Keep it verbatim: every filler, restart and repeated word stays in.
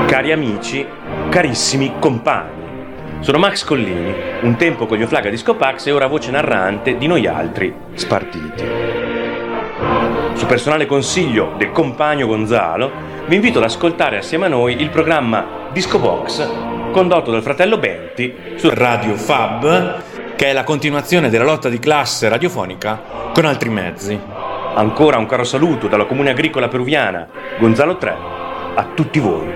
Cari amici, carissimi compagni, sono Max Collini, un tempo con gli Oflaga Disco Pax e ora voce narrante di noi altri spartiti. Su personale consiglio del compagno Gonzalo, vi invito ad ascoltare assieme a noi il programma Disco Box, condotto dal fratello Benti su Radio Fab, che è la continuazione della lotta di classe radiofonica con altri mezzi. Ancora un caro saluto dalla Comune Agricola Peruviana, Gonzalo tre, a tutti voi.